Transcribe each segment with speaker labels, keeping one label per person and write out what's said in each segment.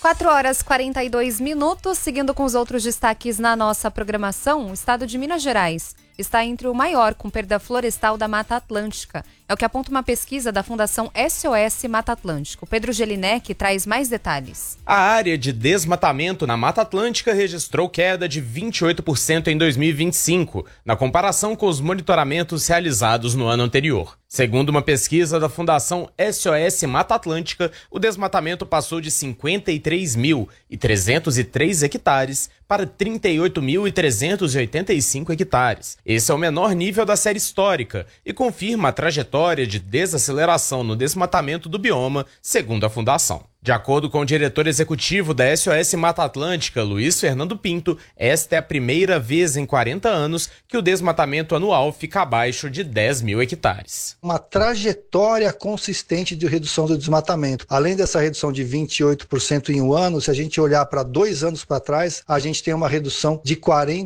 Speaker 1: 4h42, seguindo com os outros destaques na nossa programação, o estado de Minas Gerais está entre o maior com perda florestal da Mata Atlântica. É o que aponta uma pesquisa da Fundação SOS Mata Atlântica. O Pedro Gelinek traz mais detalhes.
Speaker 2: A área de desmatamento na Mata Atlântica registrou queda de 28% em 2025, na comparação com os monitoramentos realizados no ano anterior. Segundo uma pesquisa da Fundação SOS Mata Atlântica, o desmatamento passou de 53.303 hectares para 38.385 hectares. Esse é o menor nível da série histórica e confirma a trajetória de desaceleração no desmatamento do bioma, segundo a Fundação. De acordo com o diretor executivo da SOS Mata Atlântica, Luiz Fernando Pinto, esta é a primeira vez em 40 anos que o desmatamento anual fica abaixo de 10 mil hectares.
Speaker 3: Uma trajetória consistente de redução do desmatamento. Além dessa redução de 28% em um ano, se a gente olhar para 2 anos para trás, a gente tem uma redução de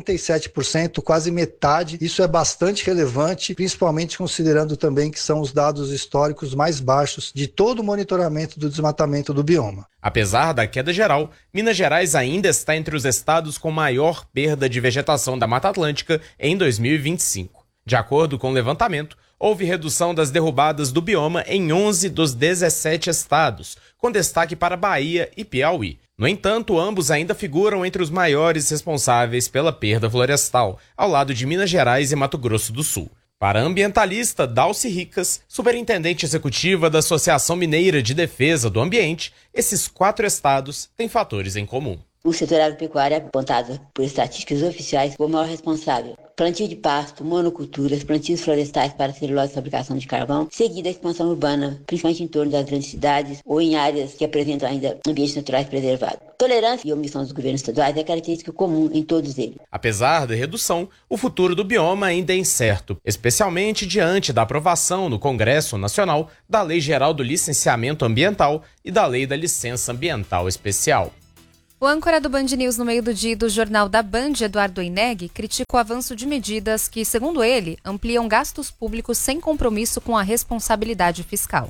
Speaker 3: 47%, quase metade. Isso é bastante relevante, principalmente considerando também que são os dados históricos mais baixos de todo o monitoramento do desmatamento do bioma.
Speaker 2: Apesar da queda geral, Minas Gerais ainda está entre os estados com maior perda de vegetação da Mata Atlântica em 2025. De acordo com o levantamento, houve redução das derrubadas do bioma em 11 dos 17 estados, com destaque para Bahia e Piauí. No entanto, ambos ainda figuram entre os maiores responsáveis pela perda florestal, ao lado de Minas Gerais e Mato Grosso do Sul. Para a ambientalista Dalci Ricas, superintendente executiva da Associação Mineira de Defesa do Ambiente, esses 4 estados têm fatores em comum.
Speaker 4: O setor agropecuário é apontado por estatísticas oficiais como o maior responsável. Plantio de pasto, monoculturas, plantios florestais para celulose e fabricação de carvão, seguida a expansão urbana, principalmente em torno das grandes cidades ou em áreas que apresentam ainda ambientes naturais preservados. Tolerância e omissão dos governos estaduais é característica comum em todos eles.
Speaker 2: Apesar da redução, o futuro do bioma ainda é incerto, especialmente diante da aprovação no Congresso Nacional da Lei Geral do Licenciamento Ambiental e da Lei da Licença Ambiental Especial.
Speaker 1: O âncora do Band News no meio do dia do Jornal da Band, Eduardo Oineg, critica o avanço de medidas que, segundo ele, ampliam gastos públicos sem compromisso com a responsabilidade fiscal.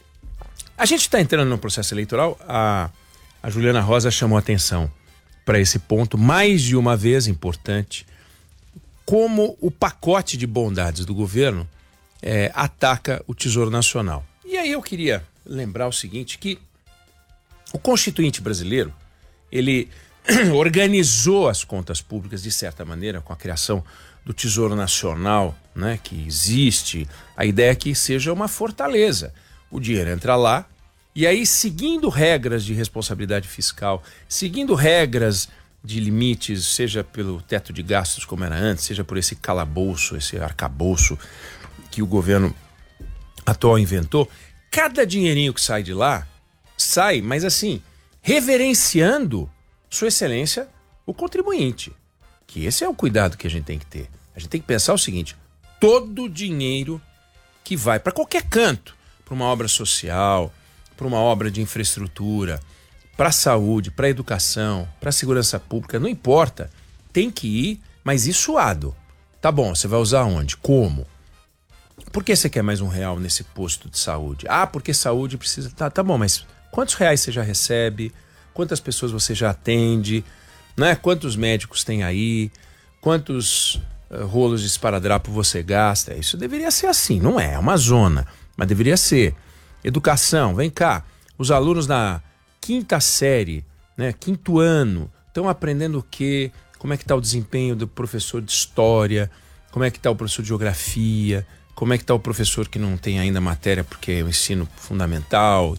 Speaker 5: A gente está entrando no processo eleitoral, a Juliana Rosa chamou atenção para esse ponto mais de uma vez importante, como o pacote de bondades do governo ataca o Tesouro Nacional. E aí eu queria lembrar o seguinte, que o Constituinte brasileiro, ele organizou as contas públicas de certa maneira com a criação do Tesouro Nacional, né, que existe. A ideia é que seja uma fortaleza. O dinheiro entra lá e aí, seguindo regras de responsabilidade fiscal, seguindo regras de limites, seja pelo teto de gastos como era antes, seja por esse calabouço, esse arcabouço que o governo atual inventou, cada dinheirinho que sai de lá, sai, mas assim, reverenciando Sua Excelência, o contribuinte. Que esse é o cuidado que a gente tem que ter. A gente tem que pensar o seguinte, todo dinheiro que vai para qualquer canto, para uma obra social, para uma obra de infraestrutura, para a saúde, para a educação, para a segurança pública, não importa, tem que ir, mas ir suado. Tá bom, você vai usar onde? Como? Por que você quer mais R$1 nesse posto de saúde? Ah, porque saúde precisa... Tá bom, mas quantos reais você já recebe? Quantas pessoas você já atende? Né? Quantos médicos tem aí? Quantos rolos de esparadrapo você gasta? Isso deveria ser assim, não é? É uma zona, mas deveria ser. Educação, vem cá. Os alunos na 5ª série, né, 5º ano, estão aprendendo o quê? Como é que está o desempenho do professor de história? Como é que está o professor de geografia? Como é que está o professor que não tem ainda matéria porque é o ensino fundamental?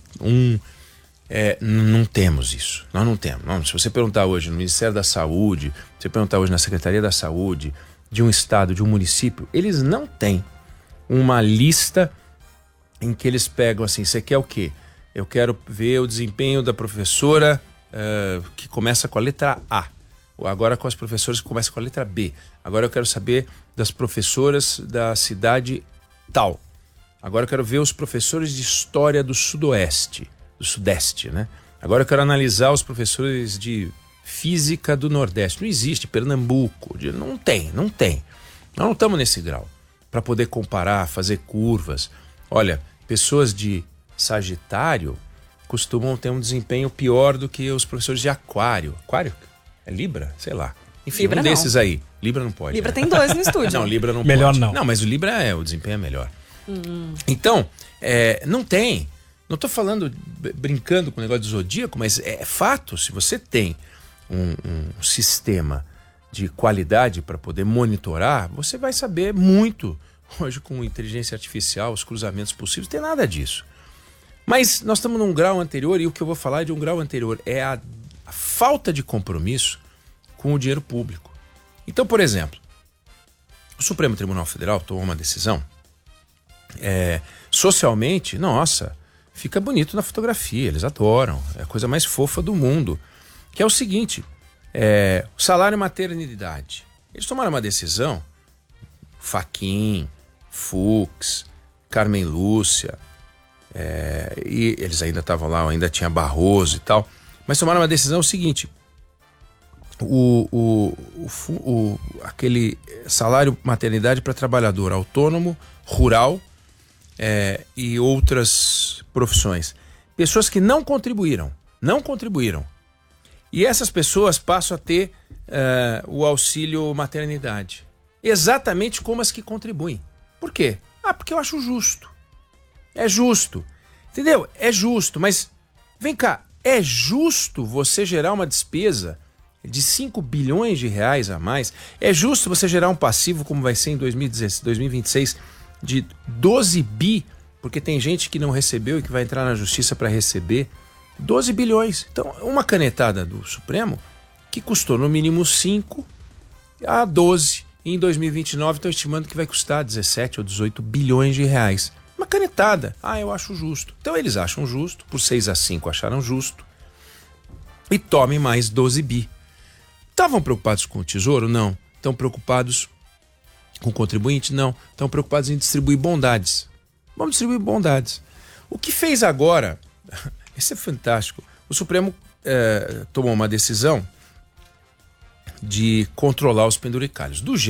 Speaker 5: Não temos isso. Nós não temos. Não, se você perguntar hoje no Ministério da Saúde, se você perguntar hoje na Secretaria da Saúde, de um estado, de um município, eles não têm uma lista em que eles pegam assim, você quer o quê? Eu quero ver o desempenho da professora que começa com a letra A. Agora com as professoras que começam com a letra B. Agora eu quero saber das professoras da cidade tal. Agora eu quero ver os professores de história do Sudeste, né? Agora eu quero analisar os professores de física do Nordeste. Não existe, Pernambuco, não tem. Nós não estamos nesse grau para poder comparar, fazer curvas. Olha, pessoas de Sagitário costumam ter um desempenho pior do que os professores de aquário. Aquário? É Libra? Sei lá. Enfim,
Speaker 1: Libra
Speaker 5: um
Speaker 1: não.
Speaker 5: desses aí. Libra não pode.
Speaker 1: Libra
Speaker 5: né?
Speaker 1: tem 2 no estúdio.
Speaker 5: Não, Libra não
Speaker 6: Melhor
Speaker 5: pode.
Speaker 6: não.
Speaker 5: Não, mas o Libra o desempenho é melhor. Então, não tem. Não estou falando, brincando com o negócio do zodíaco, mas é fato. Se você tem um sistema de qualidade para poder monitorar, você vai saber muito. Hoje, com inteligência artificial, os cruzamentos possíveis, não tem nada disso. Mas nós estamos num grau anterior, e o que eu vou falar é de um grau anterior. É a falta de compromisso com o dinheiro público. Então, por exemplo, o Supremo Tribunal Federal tomou uma decisão. Socialmente, nossa, fica bonito na fotografia, eles adoram. É a coisa mais fofa do mundo. Que é o seguinte, o salário maternidade. Eles tomaram uma decisão, Fachin, Fux, Carmen Lúcia, e eles ainda estavam lá, ainda tinha Barroso e tal, mas tomaram uma decisão seguinte, aquele salário maternidade para trabalhador autônomo, rural e outras profissões. Pessoas que não contribuíram. E essas pessoas passam a ter o auxílio maternidade. Exatamente como as que contribuem. Por quê? Porque eu acho justo. É justo. Entendeu? É justo, mas vem cá, é justo você gerar uma despesa de 5 bilhões de reais a mais? É justo você gerar um passivo, como vai ser em 2026, de 12 bi, porque tem gente que não recebeu e que vai entrar na justiça para receber 12 bilhões. Então, uma canetada do Supremo que custou no mínimo 5 a 12. E em 2029 estão estimando que vai custar 17 ou 18 bilhões de reais. Uma canetada. Eu acho justo. Então eles acham justo, por 6-5 acharam justo. E tomem mais 12 bi. Estavam preocupados com o Tesouro? Não. Estão preocupados com o contribuinte? Não. Estão preocupados em distribuir bondades. Vamos distribuir bondades. O que fez agora, isso é fantástico, o Supremo tomou uma decisão de controlar os penduricalhos. Do jeito